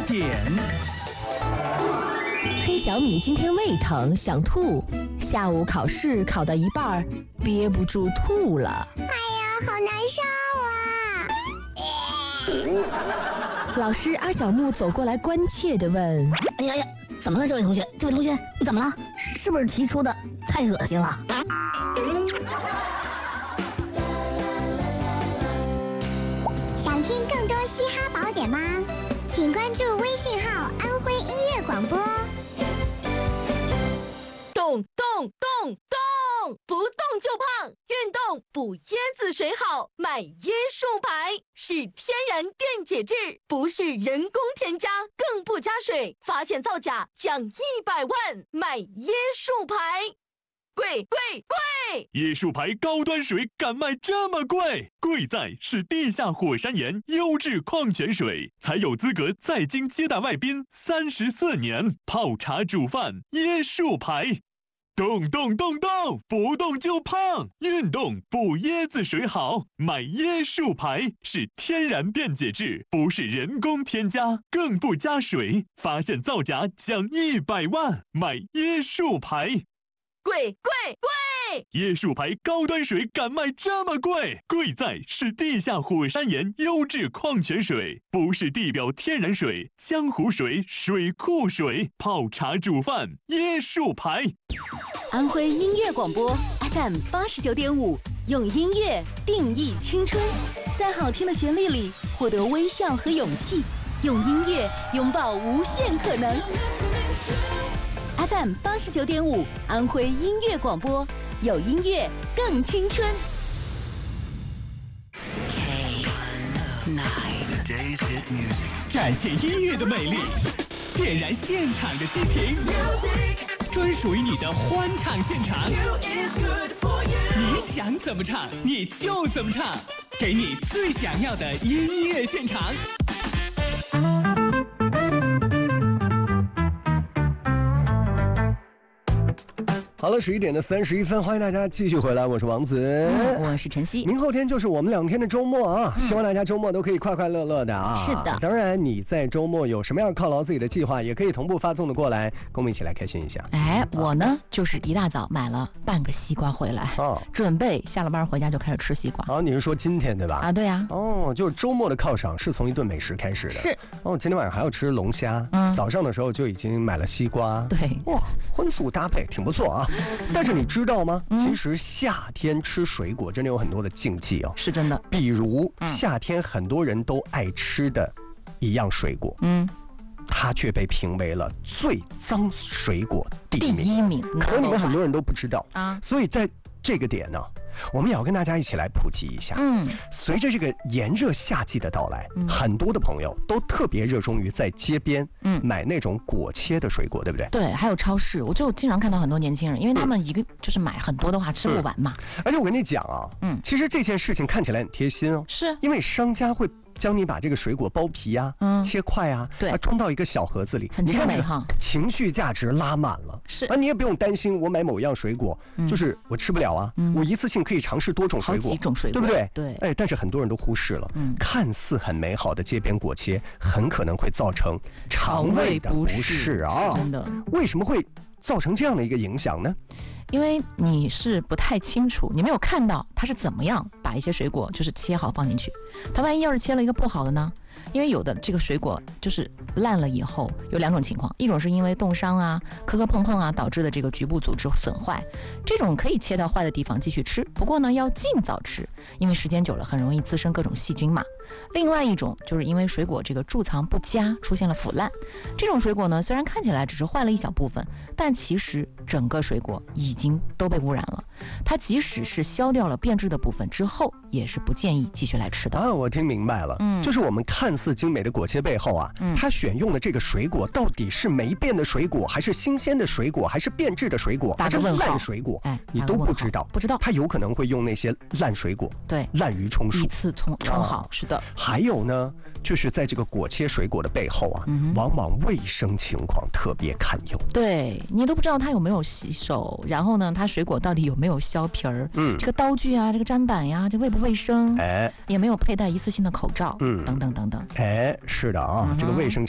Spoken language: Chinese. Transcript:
点。 黑小米今天胃疼想吐，下午考试考到一半憋不住吐了。 哎呀，好难受啊！老师阿小木走过来关切地问：“ 哎呀呀，怎么了，这位同学？这位同学，你怎么了？是不是题出的太恶心了？” 想听更多嘻哈宝典吗？请关注微信号“安徽音乐广播”。 动动动动，不动就胖，运动补椰子水好，买椰树牌是天然电解质，不是人工添加，更不加水，发现造假奖100万，买椰树牌。贵贵贵！ 椰树牌高端水敢卖这么贵？贵在是地下火山岩优质矿泉水，才有资格在京接待外宾34年。泡茶煮饭，椰树牌。动动动动，不动就胖，运动补椰子水好，买椰树牌是天然电解质，不是人工添加，更不加水，发现造假奖100万，买椰树牌。 贵贵贵！ 椰树牌高端水敢卖这么贵？贵在是地下火山岩优质矿泉水，不是地表天然水、江湖水、水库水，泡茶煮饭，椰树牌。 安徽音乐广播 FM 89.5，用音乐定义青春，在好听的旋律里获得微笑和勇气，用音乐拥抱无限可能。FM 89.5，安徽音乐广播，有音乐更青春。 展现音乐的美丽，点燃现场的激情，专属于你的欢唱现场。你想怎么唱，你就怎么唱，给你最想要的音乐现场。 好了，11点31分，欢迎大家继续回来，我是王子， 我是晨曦。 明后天就是我们2天的周末啊，希望大家周末都可以快快乐乐的啊。 是的， 当然你在周末有什么样犒劳自己的计划，也可以同步发送的过来，跟我们一起来开心一下。 我呢就是一大早买了半个西瓜回来，准备下了班回家就开始吃西瓜。 你是说今天对吧？ 啊，对呀。 就是周末的犒赏是从一顿美食开始的。 是。 今天晚上还要吃龙虾，早上的时候就已经买了西瓜。 对。 哇，荤素搭配挺不错啊。但是你知道吗？其实夏天吃水果真的有很多的禁忌哦。 是真的。 比如夏天很多人都爱吃的一样水果，它却被评为了最脏水果第一名。可能你们很多人都不知道啊。所以在这个点呢，我们也要跟大家一起来普及一下。随着这个炎热夏季的到来，很多的朋友都特别热衷于在街边买那种果切的水果，对不对？ 对，还有超市，我就经常看到很多年轻人，因为他们一个就是买很多的话吃不完嘛。 而且我跟你讲啊，其实这件事情看起来很贴心哦， 是因为商家会将你把这个水果剥皮啊、切块啊， 对， 装到一个小盒子里， 很精美哈， 情绪价值拉满了。 是你也不用担心我买某样水果，就是我吃不了啊，我一次性可以尝试多种水果， 好几种水果， 对不对？ 对。 但是很多人都忽视了，看似很美好的街边果切，很可能会造成肠胃的不适啊！ 真的， 为什么会造成这样的一个影响呢？ 因为你是不太清楚，你没有看到它是怎么样把一些水果就是切好放进去，它万一要是切了一个不好的呢？因为有的这个水果就是烂了以后有2种情况，一种是因为冻伤啊、磕碰啊导致的这个局部组织损坏，这种可以切到坏的地方继续吃，不过呢要尽早吃，因为时间久了很容易滋生各种细菌嘛。另外一种就是因为水果这个贮藏不佳出现了腐烂，这种水果呢虽然看起来只是坏了一小部分，但其实整个水果已经都被污染了，它即使是削掉了变质的部分之后，也是不建议继续来吃的。 我听明白了，就是我们看似精美的果切背后啊，它选用的这个水果到底是没变的水果，还是新鲜的水果，还是变质的水果，还是烂水果，你都不知道，它有可能会用那些烂水果， 对， 滥竽充数， 一次冲好，是的。 还有呢，就是在这个果切水果的背后啊，往往卫生情况特别堪忧。 对，你都不知道它有没有洗手，然后呢，它水果到底有没有削皮儿，这个刀具啊，这个砧板呀，这卫不卫生，也没有佩戴一次性的口罩，等等等等。 是的啊，这个卫生